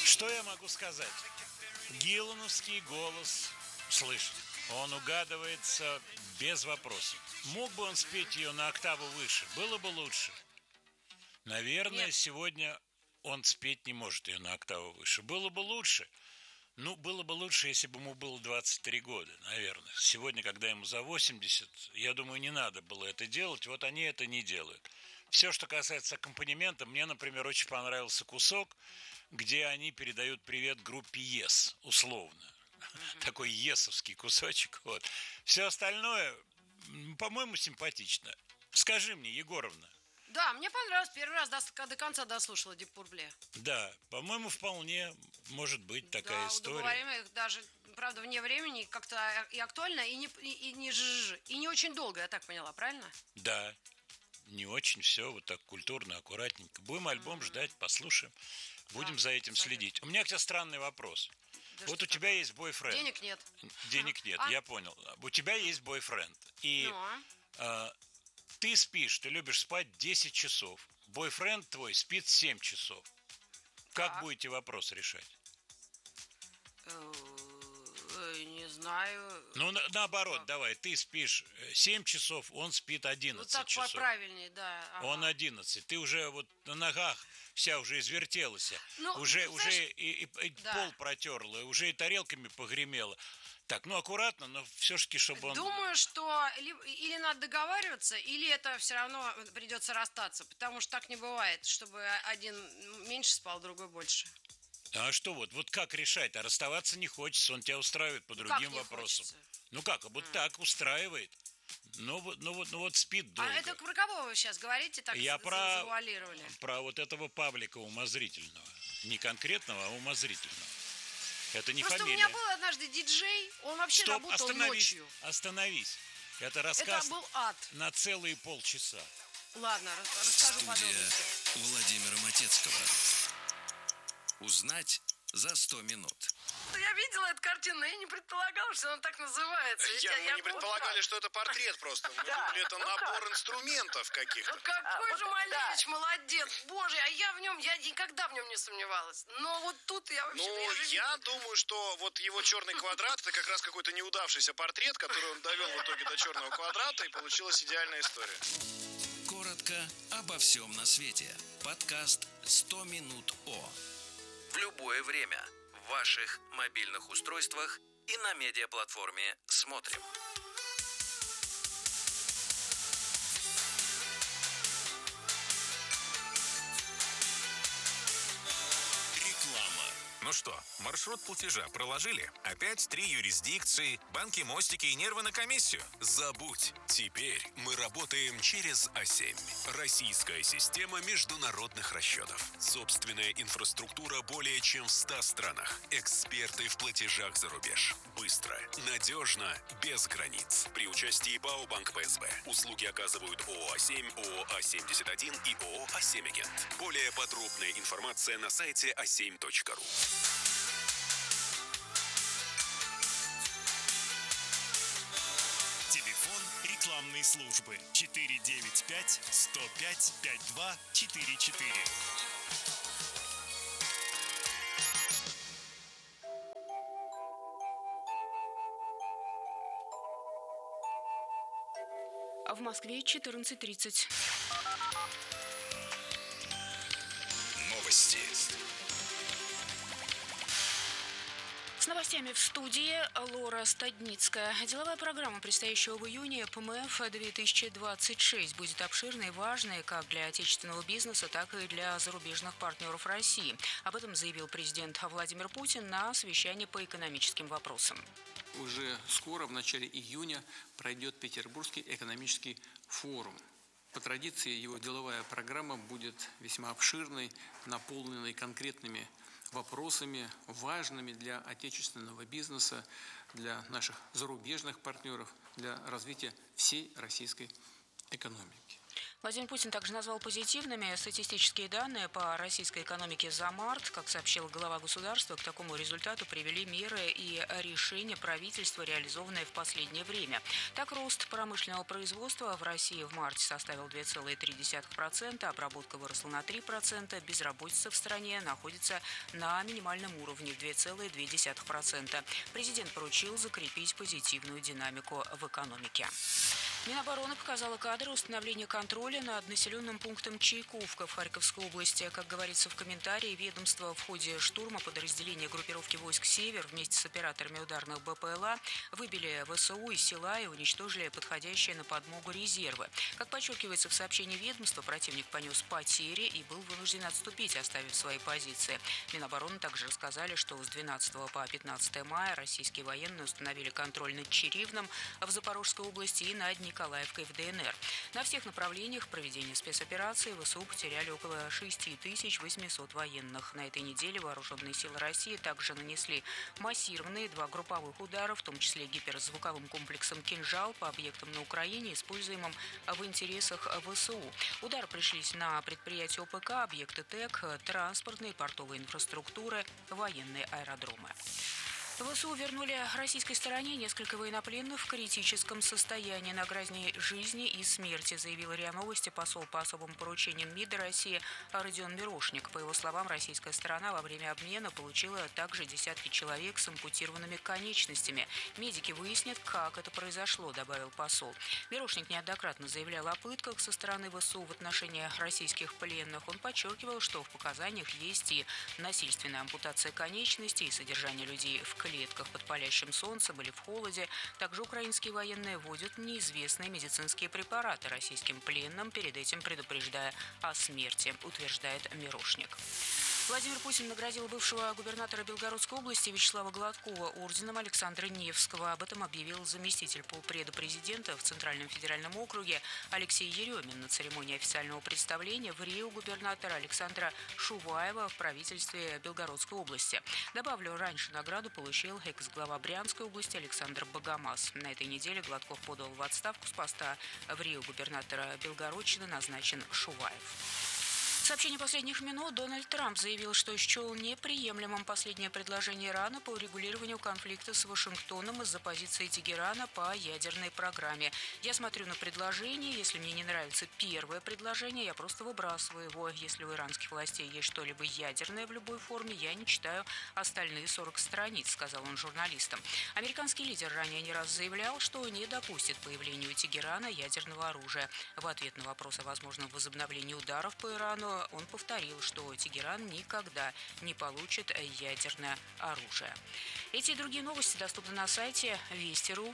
Что я могу сказать? Гиллановский голос слышен. Он угадывается без вопросов. Мог бы он спеть ее на октаву выше? Было бы лучше. Наверное, Нет. сегодня он спеть не может ее на октаву выше. Было бы лучше. Ну, было бы лучше, если бы ему было 23 года, наверное. Сегодня, когда ему за 80, я думаю, не надо было это делать. Вот они это не делают. Все, что касается аккомпанемента, мне, например, очень понравился кусок, где они передают привет группе Yes, условно. Такой есовский кусочек. Вот. Все остальное, по-моему, симпатично. Скажи мне, Егоровна. Да, мне понравилось. Первый раз до конца дослушала Deep Purple. Да, по-моему, вполне может быть такая Да, история. удобоваримая, даже, правда, вне времени, как-то и актуально, и не жжж. И не очень долго, я так поняла, правильно? Да, не очень все вот так культурно, аккуратненько. Будем альбом ждать, послушаем. Будем Да, за этим абсолютно. следить. У меня к тебе странный вопрос. Да Вот что у тебя такое? есть бойфренд. Денег нет. Денег нет, А? я понял. У тебя есть бойфренд. И Ну, ты спишь, ты любишь спать 10 часов. Бойфренд твой спит 7 часов. Как Так. будете вопрос решать? Не знаю. Ну, наоборот, Как? давай. Ты спишь 7 часов, он спит 11 Ну, так часов. правильнее, да. Ага. Он 11. Ты уже вот на ногах вся уже извертелась. Ну, Уже знаешь, и да. пол протерла, уже и тарелками погремела. Так, ну аккуратно, но все-таки, чтобы он... Думаю, что или надо договариваться, или это все равно придется расстаться, потому что так не бывает, чтобы один меньше спал, другой больше. А что вот как решать? А расставаться не хочется, он тебя устраивает по другим Как не вопросам. хочется? Ну как, а вот так устраивает. Ну вот спит долго. А это про кого вы сейчас говорите, так Я завуалировали? про вот этого Павлика умозрительного. Не конкретного, а умозрительного. Это не Просто фамилия. у меня был однажды диджей, он вообще Стоп, работал ночью. остановись. Это рассказ Это был ад. на целые полчаса. Ладно, расскажу Студия подробности. Владимира Матецкого. Узнать за 100 минут. Я видела эту картину, но я не предполагала, что она так называется. Мы не предполагали, что это портрет просто. Мы думали, это набор инструментов каких-то. Ну какой же Малевич молодец, боже, а я никогда в нем не сомневалась. Но вот тут я вообще... Ну, я думаю, что вот его черный квадрат, это как раз какой-то неудавшийся портрет, который он довел в итоге до черного квадрата, и получилась идеальная история. Коротко обо всем на свете. Подкаст «100 минут О». В любое время. В ваших мобильных устройствах и на медиаплатформе «Смотрим». Реклама. Ну что, маршрут платежа проложили? Опять 3 юрисдикции, банки, мостики и нервы на комиссию? Забудь. Теперь мы работаем через А7. Российская система международных расчетов. Собственная инфраструктура более чем в 100 странах. Эксперты в платежах за рубеж. Быстро, надежно, без границ. При участии БАО Банк ПСБ. Услуги оказывают ООО А7, ООО А71 и ООО А7 Агент. Более подробная информация на сайте a7.ru. Телефон рекламной службы 495 105 5244. А в Москве 14:30. Новости. С новостями в студии Лора Стадницкая. Деловая программа предстоящего в июне ПМФ-2026 будет обширной и важной как для отечественного бизнеса, так и для зарубежных партнеров России. Об этом заявил президент Владимир Путин на совещании по экономическим вопросам. Уже скоро, в начале июня, пройдет Петербургский экономический форум. По традиции его деловая программа будет весьма обширной, наполненной конкретными вопросами, важными для отечественного бизнеса, для наших зарубежных партнеров, для развития всей российской экономики. Владимир Путин также назвал позитивными статистические данные по российской экономике за март. Как сообщил глава государства, к такому результату привели меры и решения правительства, реализованные в последнее время. Так, рост промышленного производства в России в марте составил 2,3%, обработка выросла на 3%, безработица в стране находится на минимальном уровне в 2,2%. Президент поручил закрепить позитивную динамику в экономике. Минобороны показала кадры установления контроля над населенным пунктом Чайковка в Харьковской области. Как говорится в комментарии, ведомство в ходе штурма подразделения группировки войск «Север» вместе с операторами ударных БПЛА выбили ВСУ из села и уничтожили подходящие на подмогу резервы. Как подчеркивается в сообщении ведомства, противник понес потери и был вынужден отступить, оставив свои позиции. Минобороны также рассказали, что с 12 по 15 мая российские военные установили контроль над Чиривном в Запорожской области и над Николаевкой в ДНР. На всех направлениях проведения спецоперации ВСУ потеряли около 6800 военных. На этой неделе вооруженные силы России также нанесли массированные 2 групповых удара, в том числе гиперзвуковым комплексом «Кинжал» по объектам на Украине, используемым в интересах ВСУ. Удары пришлись на предприятия ОПК, объекты ТЭК, транспортные, портовые инфраструктуры, военные аэродромы. ВСУ вернули российской стороне несколько военнопленных в критическом состоянии на грани жизни и смерти, заявил РИА Новости посол по особым поручениям МИДа России Родион Мирошник. По его словам, российская сторона во время обмена получила также десятки человек с ампутированными конечностями. Медики выяснят, как это произошло, добавил посол. Мирошник неоднократно заявлял о пытках со стороны ВСУ в отношении российских пленных. Он подчеркивал, что в показаниях есть и насильственная ампутация конечностей, и содержание людей в клетках под палящим солнцем или в холоде. Также украинские военные вводят неизвестные медицинские препараты российским пленным, перед этим предупреждая о смерти, утверждает Мирошник. Владимир Путин наградил бывшего губернатора Белгородской области Вячеслава Гладкова орденом Александра Невского. Об этом объявил заместитель полпреда президента в Центральном федеральном округе Алексей Еремин на церемонии официального представления в Рио губернатора Александра Шуваева в правительстве Белгородской области. Добавлю, раньше награду получил экс-глава Брянской области Александр Богомаз. На этой неделе Гладков подал в отставку с поста в Рио губернатора Белгородчины, назначен Шуваев. Сообщение последних минут. Дональд Трамп заявил, что счел неприемлемым последнее предложение Ирана по урегулированию конфликта с Вашингтоном из-за позиции Тегерана по ядерной программе. Я смотрю на предложение. Если мне не нравится первое предложение, я просто выбрасываю его. Если у иранских властей есть что-либо ядерное в любой форме, я не читаю остальные 40 страниц, сказал он журналистам. Американский лидер ранее не раз заявлял, что не допустит появления у Тегерана ядерного оружия. В ответ на вопрос о возможном возобновлении ударов по Ирану он повторил, что Тегеран никогда не получит ядерное оружие. Эти и другие новости доступны на сайте Вести.ру.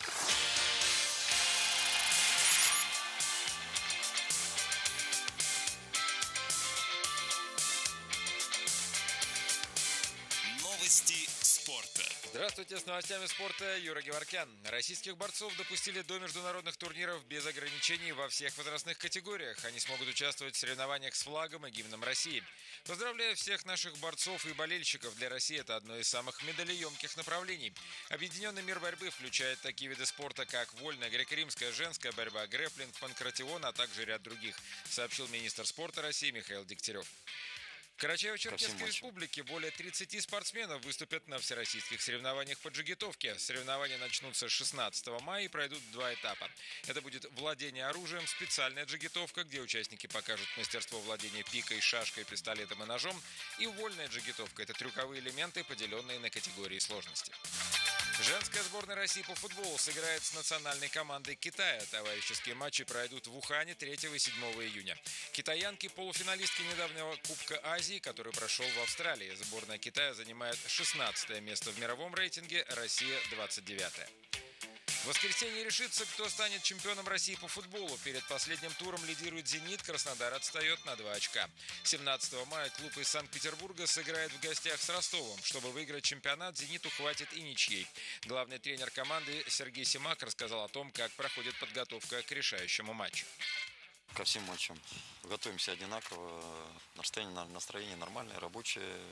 Новости спорта. Здравствуйте, с новостями спорта Юра Геворкян. Российских борцов допустили до международных турниров без ограничений во всех возрастных категориях. Они смогут участвовать в соревнованиях с флагом и гимном России. Поздравляю всех наших борцов и болельщиков. Для России это одно из самых медалеемких направлений. Объединенный мир борьбы включает такие виды спорта, как вольная, греко-римская, женская борьба, грэпплинг, панкратион, а также ряд других, сообщил министр спорта России Михаил Дегтярев. В Карачаево-Черкесской республике более 30 спортсменов выступят на всероссийских соревнованиях по джигитовке. Соревнования начнутся 16 мая и пройдут в 2 этапа. Это будет владение оружием, специальная джигитовка, где участники покажут мастерство владения пикой, шашкой, пистолетом и ножом, и вольная джигитовка. Это трюковые элементы, поделенные на категории сложности. Женская сборная России по футболу сыграет с национальной командой Китая. Товарищеские матчи пройдут в Ухане 3 и 7 июня. Китаянки – полуфиналистки недавнего Кубка Азии, который прошел в Австралии. Сборная Китая занимает 16 место в мировом рейтинге, Россия – 29-е. В воскресенье решится, кто станет чемпионом России по футболу. Перед последним туром лидирует «Зенит», Краснодар отстает на 2 очка. 17 мая клуб из Санкт-Петербурга сыграет в гостях с Ростовом. Чтобы выиграть чемпионат, «Зениту» хватит и ничьей. Главный тренер команды Сергей Симак рассказал о том, как проходит подготовка к решающему матчу. Ко всем матчам готовимся одинаково. Настроение нормальное, рабочее.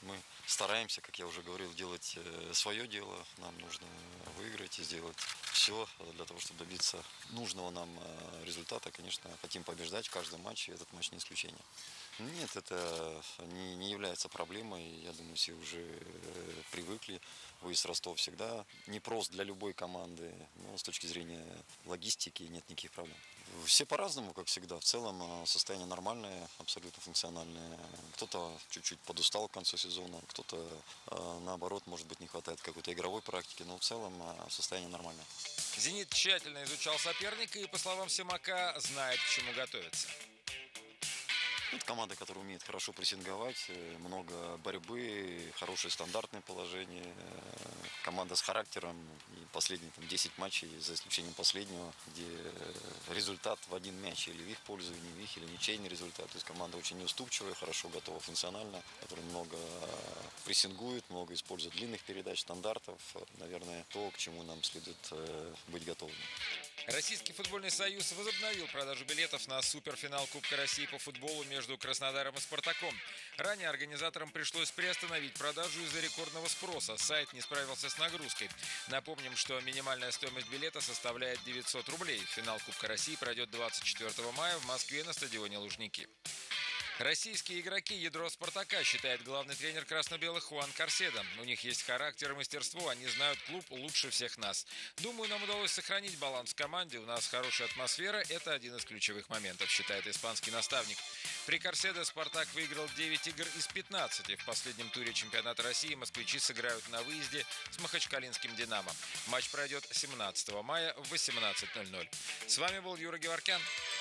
Мы стараемся, как я уже говорил, делать свое дело. Нам нужно выиграть и сделать все для того, чтобы добиться нужного нам результата. Конечно, хотим побеждать в каждом матче, и этот матч не исключение. Нет, это не является проблемой. Я думаю, все уже привыкли. Выезд в Ростов всегда непрост для любой команды. Но с точки зрения логистики нет никаких проблем. Все по-разному, как всегда. В целом состояние нормальное, абсолютно функциональное. Кто-то чуть-чуть подустал к концу сезона, кто-то, наоборот, может быть, не хватает какой-то игровой практики. Но в целом состояние нормальное. «Зенит» тщательно изучал соперника и, по словам Симака, знает, к чему готовиться. Это команда, которая умеет хорошо прессинговать, много борьбы, хорошее стандартное положение. Команда с характером. И последние 10 матчей, за исключением последнего, где результат в один мяч или в их пользу, не в их, или ничейный результат. То есть команда очень неуступчивая, хорошо готова функционально, которая много прессингует, много использует длинных передач, стандартов. Наверное, то, к чему нам следует быть готовыми. Российский футбольный союз возобновил продажу билетов на суперфинал Кубка России по футболу между Краснодаром и Спартаком. Ранее организаторам пришлось приостановить продажу из-за рекордного спроса. Сайт не справился с нагрузкой. Напомним, что минимальная стоимость билета составляет 900 рублей. Финал Кубка России пройдет 24 мая в Москве на стадионе Лужники. Российские игроки ядро «Спартака», считает главный тренер красно-белых Хуан Карседо. У них есть характер и мастерство, они знают клуб лучше всех нас. Думаю, нам удалось сохранить баланс в команде, у нас хорошая атмосфера, это один из ключевых моментов, считает испанский наставник. При Карседо «Спартак» выиграл 9 игр из 15. В последнем туре чемпионата России москвичи сыграют на выезде с махачкалинским «Динамо». Матч пройдет 17 мая в 18:00. С вами был Юра Геворкян.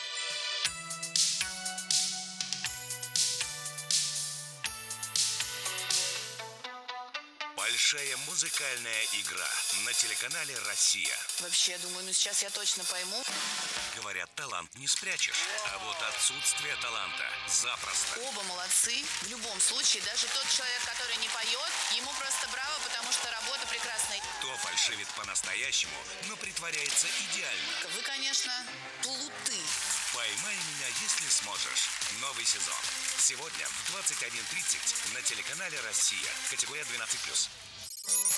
Большая музыкальная игра на телеканале «Россия». Вообще, я думаю, сейчас я точно пойму. Говорят, талант не спрячешь, а вот отсутствие таланта запросто. Оба молодцы. В любом случае, даже тот человек, который не поет, ему просто браво, потому что работа прекрасная. Кто фальшивит по-настоящему, но притворяется идеально. Вы, конечно, плуты. «Поймай меня, если сможешь». Новый сезон. Сегодня в 21:30 на телеканале «Россия». Категория 12+.